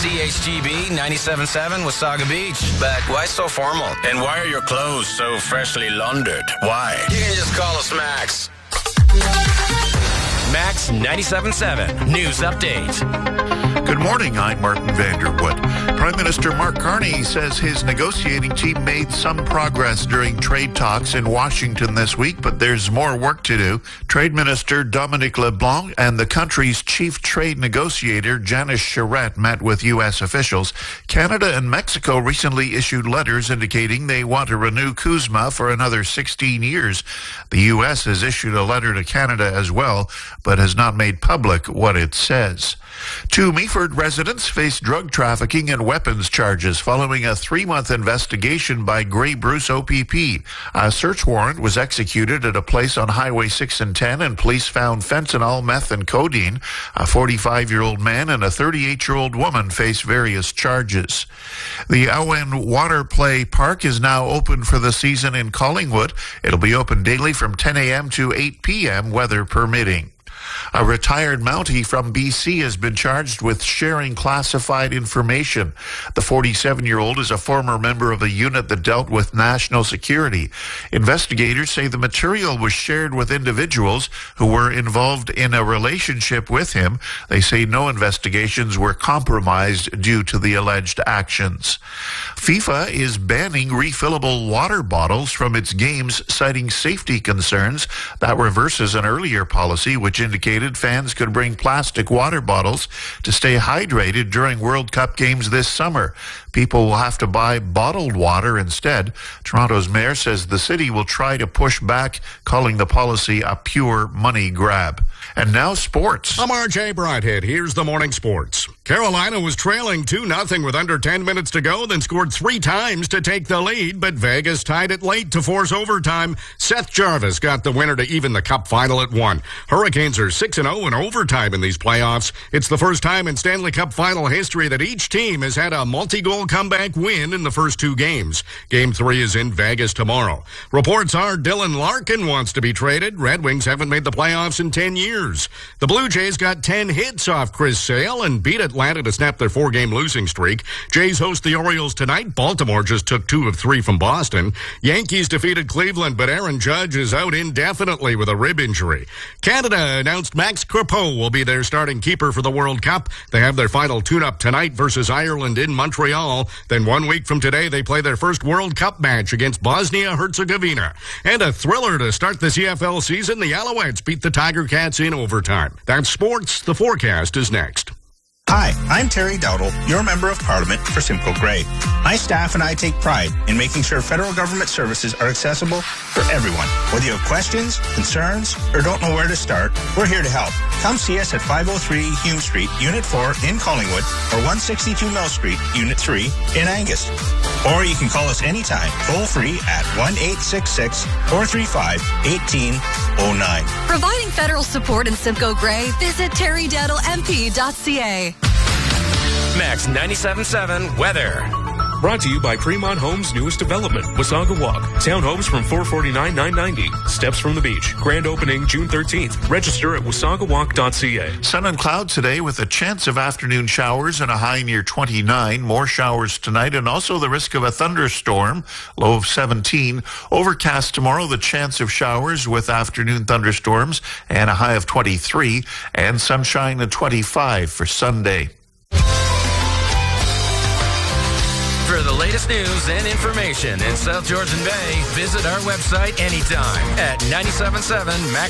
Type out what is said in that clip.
CHGB 97.7 Wasaga Beach. But why so formal? And why are your clothes so freshly laundered? Why? You can just call us Max. Max 97.7 News Update. Good morning, I'm Martin Vanderwood. Prime Minister Mark Carney says his negotiating team made some progress during trade talks in Washington this week, but there's more work to do. Trade Minister Dominic LeBlanc and the country's chief trade negotiator, Janice Charette, met with U.S. officials. Canada and Mexico recently issued letters indicating they want to renew CUSMA for another 16 years. The U.S. has issued a letter to Canada as well, but has not made public what it says. Two Meaford residents face drug trafficking and weapons charges following a 3-month investigation by Grey Bruce OPP. A search warrant was executed at a place on Highway 6 and 10, and police found fentanyl, meth, and codeine. A 45-year-old man and a 38-year-old woman face various charges. The Owen Water Play Park is now open for the season in Collingwood. It'll be open daily from 10 a.m. to 8 p.m., weather permitting. A retired Mountie from BC has been charged with sharing classified information. The 47-year-old is a former member of a unit that dealt with national security. Investigators say the material was shared with individuals who were involved in a relationship with him. They say no investigations were compromised due to the alleged actions. FIFA is banning refillable water bottles from its games, citing safety concerns. That reverses an earlier policy which indicated fans could bring plastic water bottles to stay hydrated during World Cup games this summer. People will have to buy bottled water instead. Toronto's mayor says the city will try to push back, calling the policy a pure money grab. And now sports. I'm RJ Broadhead. Here's the morning sports. Carolina was trailing 2-0 with under 10 minutes to go, then scored 3 times to take the lead, but Vegas tied it late to force overtime. Seth Jarvis got the winner to even the Cup final at 1. Hurricanes are 6-0 in overtime in these playoffs. It's the first time in Stanley Cup final history that each team has had a multi-goal comeback win in the first 2 games. Game 3 is in Vegas tomorrow. Reports are Dylan Larkin wants to be traded. Red Wings haven't made the playoffs in 10 years. The Blue Jays got 10 hits off Chris Sale and beat Atlanta to snap their 4-game losing streak. Jays host the Orioles tonight. Baltimore just took 2 of 3 from Boston. Yankees defeated Cleveland, but Aaron Judge is out indefinitely with a rib injury. Canada announced Max Crepeau will be their starting keeper for the World Cup. They have their final tune-up tonight versus Ireland in Montreal. Then 1 week from today, they play their first World Cup match against Bosnia-Herzegovina. And a thriller to start the CFL season, the Alouettes beat the Tiger Cats in overtime. That's sports. The forecast is next. Hi, I'm Terry Dowdle, your Member of Parliament for Simcoe Grey. My staff and I take pride in making sure federal government services are accessible for everyone. Whether you have questions, concerns, or don't know where to start, we're here to help. Come see us at 503 Hume Street, Unit 4 in Collingwood, or 162 Mill Street, Unit 3 in Angus. Or you can call us anytime, toll-free at 1-866-435-1809. Providing federal support in Simcoe Grey, visit terrydowdlemp.ca. Max 97.7 weather. Brought to you by Fremont Homes' newest development, Wasaga Walk. Townhomes from $449,990. Steps from the beach. Grand opening June 13th. Register at wasagawalk.ca. Sun and clouds today with a chance of afternoon showers and a high near 29. More showers tonight and also the risk of a thunderstorm, low of 17. Overcast tomorrow, the chance of showers with afternoon thunderstorms and a high of 23. And sunshine at 25 for Sunday. For the latest news and information in South Georgian Bay, visit our website anytime at 97.7max